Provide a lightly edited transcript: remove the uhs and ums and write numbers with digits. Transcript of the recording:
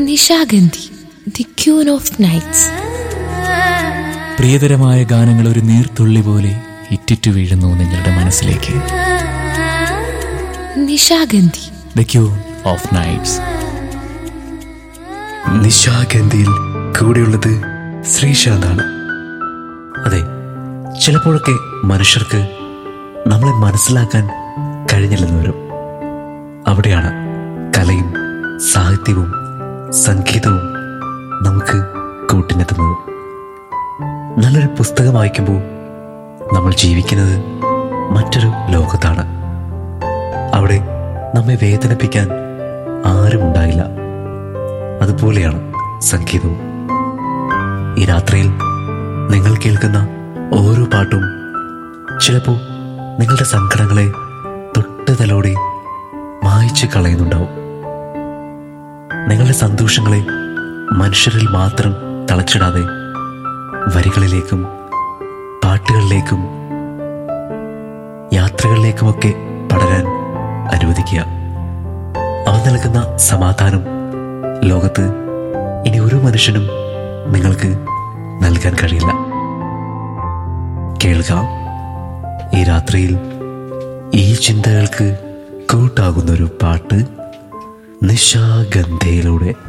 Nishagandhi, the queen of nights. പ്രിയതരമായ ഗാനങ്ങൾ ഒരു നീർത്തുള്ളി പോലെ ഇറ്റിറ്റു വീഴുന്നു നിങ്ങളുടെ മനസ്സിലേക്ക്. Nishagandhi, the queen of nights. നിശാഗന്ധിയിൽ കൂടെയുള്ളത് ശ്രീശാന്താണ്. അതെ, ചിലപ്പോഴൊക്കെ മനുഷ്യർക്ക് നമ്മളെ മനസ്സിലാക്കാൻ കഴിഞ്ഞില്ലെന്ന് വരും. അവിടെയാണ് കലയും സാഹിത്യവും സംഗീതവും നമുക്ക് കൂട്ടിനെത്തുന്നത്. നല്ലൊരു പുസ്തകം വായിക്കുമ്പോൾ നമ്മൾ ജീവിക്കുന്നത് മറ്റൊരു ലോകത്താണ്. അവിടെ നമ്മെ വേദനിപ്പിക്കാൻ ആരുമുണ്ടായില്ല. അതുപോലെയാണ് സംഗീതവും. ഈ രാത്രിയിൽ നിങ്ങൾ കേൾക്കുന്ന ഓരോ പാട്ടും ചിലപ്പോൾ നിങ്ങളുടെ സങ്കടങ്ങളെ തൊട്ടുതലോടെ മായ്ച്ചു കളയുന്നുണ്ടാവും. നിങ്ങളുടെ സന്തോഷങ്ങളെ മനുഷ്യരിൽ മാത്രം തളച്ചിടാതെ വരികളിലേക്കും പാട്ടുകളിലേക്കും യാത്രകളിലേക്കുമൊക്കെ പടരാൻ അനുവദിക്കുക. അവ നൽകുന്ന സമാധാനം ലോകത്ത് ഇനി ഒരു മനുഷ്യനും നിങ്ങൾക്ക് നൽകാൻ കഴിയില്ല. കേൾക്കാം ഈ രാത്രിയിൽ ഈ ചിന്തകൾക്ക് കൂട്ടാകുന്നൊരു പാട്ട് നിശാഗന്ധിയിലൂടെ.